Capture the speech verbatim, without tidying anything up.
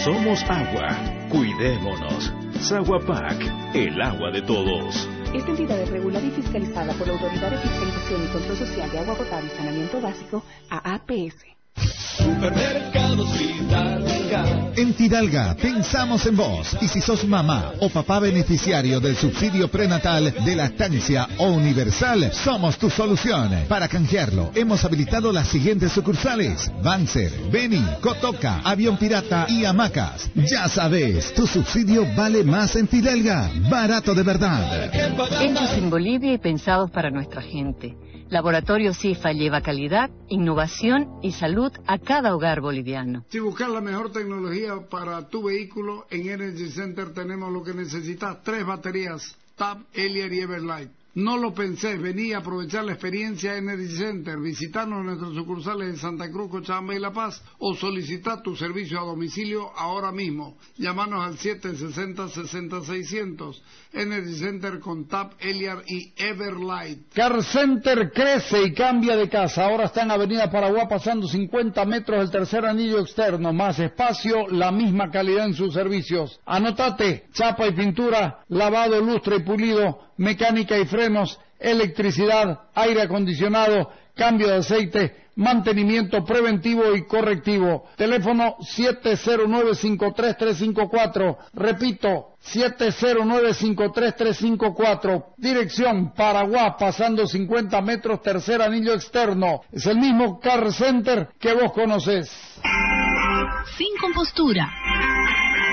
Somos agua. Cuidémonos. Saguapac, el agua de todos. Esta entidad es regulada y fiscalizada por la Autoridad de Fiscalización y Control Social de Agua Potable y Saneamiento Básico, A A P S. Supermercados Fidalga. En Fidalga pensamos en vos, y si sos mamá o papá beneficiario del subsidio prenatal de lactancia o universal, somos tu solución. Para canjearlo, hemos habilitado las siguientes sucursales: Banzer, Beni, Cotoca, Avión Pirata y Hamacas. Ya sabes, tu subsidio vale más en Fidalga, barato de verdad. Hechos en Bolivia y pensados para nuestra gente. Laboratorio CIFA lleva calidad, innovación y salud a cada hogar boliviano. Si buscas la mejor tecnología para tu vehículo, en Energy Center tenemos lo que necesitas: tres baterías T A P, Eliar y Everlight. No lo pensé, vení a aprovechar la experiencia Energy Center, visitarnos en nuestras sucursales de Santa Cruz, Cochabamba y La Paz, o solicitar tu servicio a domicilio ahora mismo. Llámanos al siete sesenta, sesenta, seiscientos. Energy Center con T A P, Eliar y Everlight. Car Center crece y cambia de casa. Ahora está en Avenida Paraguay, pasando cincuenta metros del tercer anillo externo. Más espacio, la misma calidad en sus servicios. Anotate: chapa y pintura, lavado, lustre y pulido, mecánica y frenos, electricidad, aire acondicionado, cambio de aceite, mantenimiento preventivo y correctivo. Teléfono siete cero nueve, cinco tres tres cinco cuatro. Repito, siete cero nueve, cinco tres tres cinco cuatro. Dirección Paraguay, pasando cincuenta metros, tercer anillo externo. Es el mismo Car Center que vos conocés. Sin compostura.